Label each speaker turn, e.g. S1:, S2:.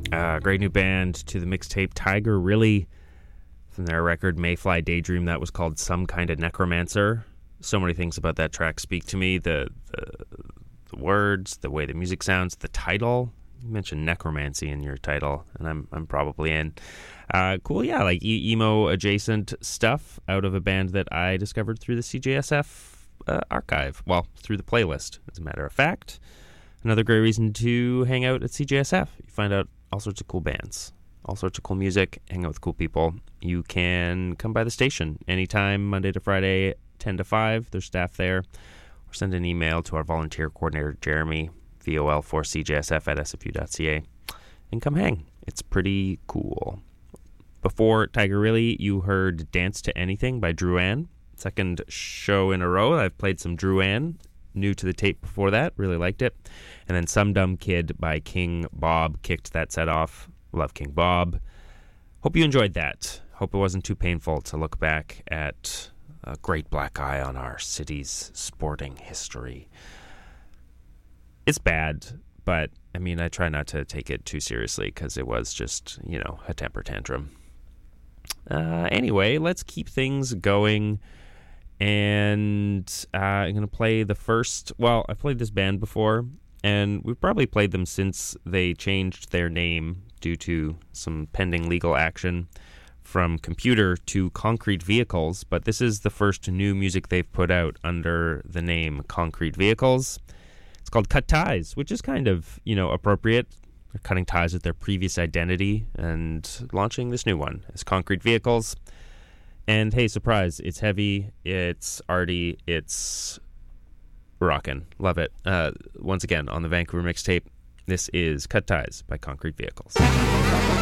S1: Great new band to the mixtape, Tiger Really, from their record Mayfly Daydream. That was called Some Kind of Necromancer. So many things about that track speak to me. The words, the way the music sounds, the title. You mentioned necromancy in your title, and I'm probably in. Cool, yeah, like emo adjacent stuff out of a band that I discovered through the CJSF archive. Well, through the playlist, as a matter of fact. Another great reason to hang out at CJSF. You find out all sorts of cool bands, all sorts of cool music, hang out with cool people. You can come by the station anytime, Monday to Friday, 10 to 5. There's staff there. Or send an email to our volunteer coordinator, Jeremy, vol4cjsf@sfu.ca, and come hang. It's pretty cool. Before Tiger Really, you heard Dance to Anything by Drew Ann. Second show in a row I've played some Drew Ann. New to the tape before that, really liked it. And then Some Dumb Kid by King Bob kicked that set off. Love King Bob. Hope you enjoyed that. Hope it wasn't too painful to look back at a great black eye on our city's sporting history. It's bad, but I mean, I try not to take it too seriously because it was just, a temper tantrum. Anyway, let's keep things going. And I'm going to play the first... Well, I've played this band before, and we've probably played them since they changed their name due to some pending legal action from Computer to Concrete Vehicles. But this is the first new music they've put out under the name Concrete Vehicles. It's called Cut Ties, which is kind of, appropriate. They're cutting ties with their previous identity and launching this new one as Concrete Vehicles. And hey, surprise, it's heavy, it's arty, it's rockin'. Love it. Once again, on the Vancouver mixtape, this is Cut Ties by Concrete Vehicles.